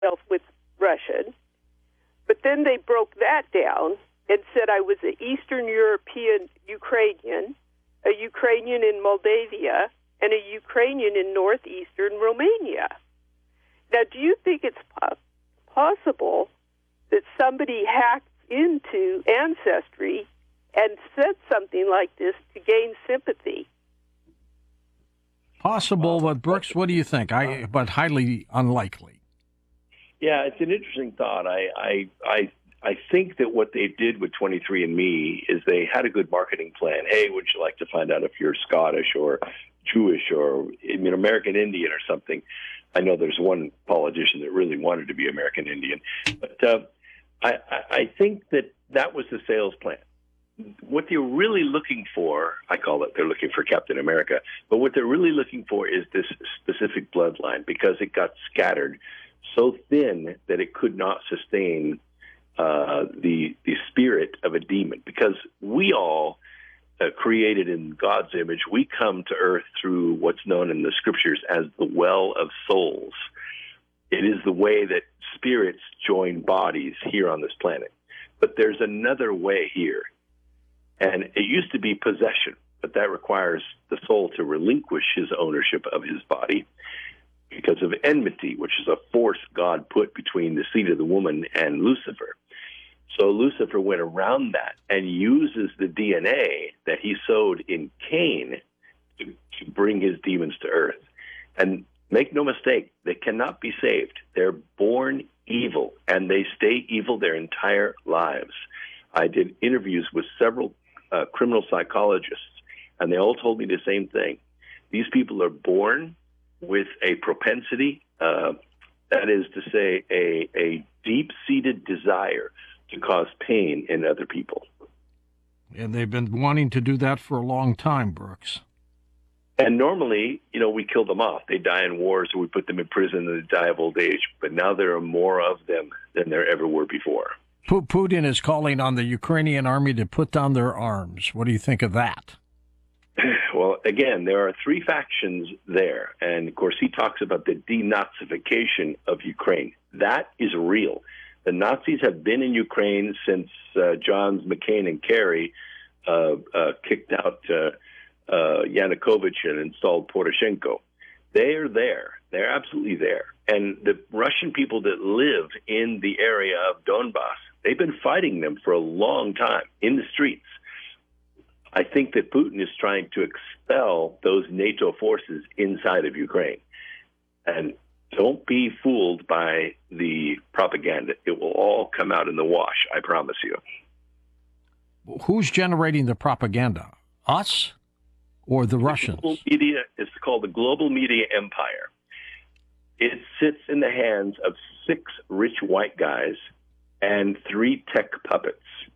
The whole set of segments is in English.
myself with Russian, but then they broke that down and said I was an Eastern European Ukrainian, a Ukrainian in Moldavia, and a Ukrainian in northeastern Romania. Now, do you think it's possible that somebody hacked into Ancestry and said something like this to gain sympathy? Possible, but Brooks, what do you think? But highly unlikely. Yeah, it's an interesting thought. I think that what they did with 23andMe is they had a good marketing plan. Hey, would you like to find out if you're Scottish or Jewish or American Indian or something? I know there's one politician that really wanted to be American Indian, but I think that was the sales plan. What they're really looking for, I call it, they're looking for Captain America, but what they're really looking for is this specific bloodline because it got scattered so thin that it could not sustain the spirit of a demon. Because we all, created in God's image, we come to earth through what's known in the scriptures as the well of souls. It is the way that spirits join bodies here on this planet. But there's another way here. And it used to be possession, but that requires the soul to relinquish his ownership of his body because of enmity, which is a force God put between the seed of the woman and Lucifer. So Lucifer went around that and uses the DNA that he sowed in Cain to bring his demons to earth. And make no mistake, they cannot be saved. They're born evil, and they stay evil their entire lives. I did interviews with several criminal psychologists, and they all told me the same thing. These people are born with a propensity, that is to say, a deep-seated desire to cause pain in other people. And they've been wanting to do that for a long time, Brooks. And normally, we kill them off. They die in wars, or we put them in prison and they die of old age. But now there are more of them than there ever were before. Putin is calling on the Ukrainian army to put down their arms. What do you think of that? Well, again, there are three factions there. And, of course, he talks about the denazification of Ukraine. That is real. The Nazis have been in Ukraine since Johns, McCain, and Kerry kicked out Yanukovych and installed Poroshenko. They are there. They're absolutely there. And the Russian people that live in the area of Donbass, they've been fighting them for a long time in the streets. I think that Putin is trying to expel those NATO forces inside of Ukraine. And don't be fooled by the propaganda. It will all come out in the wash, I promise you. Who's generating the propaganda? Us or the Russians? Global media is called the global media empire. It sits in the hands of 6 rich white guys and 3 tech puppets.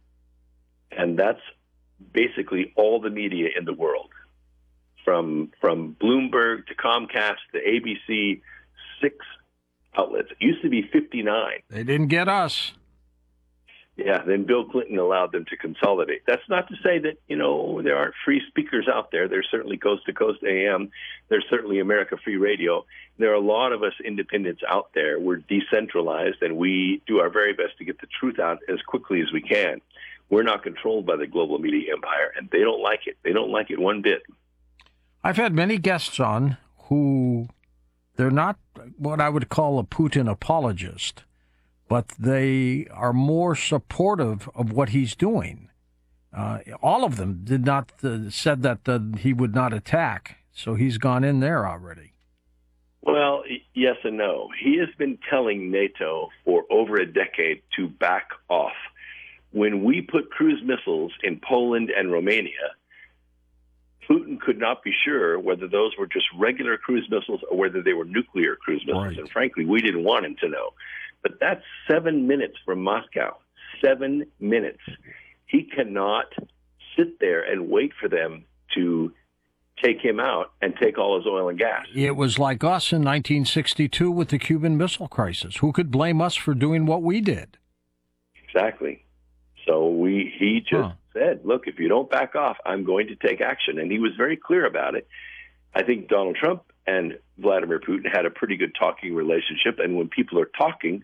And that's basically all the media in the world. From Bloomberg to Comcast to ABC, 6 outlets. It used to be 59. They didn't get us. Yeah, then Bill Clinton allowed them to consolidate. That's not to say that, there aren't free speakers out there. There's certainly Coast to Coast AM. There's certainly America Free Radio. There are a lot of us independents out there. We're decentralized, and we do our very best to get the truth out as quickly as we can. We're not controlled by the global media empire, and they don't like it. They don't like it one bit. I've had many guests on who they're not what I would call a Putin apologist, but they are more supportive of what he's doing. All of them did not said that he would not attack, so he's gone in there already. Well, yes and no. He has been telling NATO for over a decade to back off. When we put cruise missiles in Poland and Romania, Putin could not be sure whether those were just regular cruise missiles or whether they were nuclear cruise missiles. Right. And frankly, we didn't want him to know. But that's 7 minutes from Moscow. 7 minutes. He cannot sit there and wait for them to take him out and take all his oil and gas. It was like us in 1962 with the Cuban Missile Crisis. Who could blame us for doing what we did? Exactly. So he just said, look, if you don't back off, I'm going to take action. And he was very clear about it. I think Donald Trump and Vladimir Putin had a pretty good talking relationship. And when people are talking,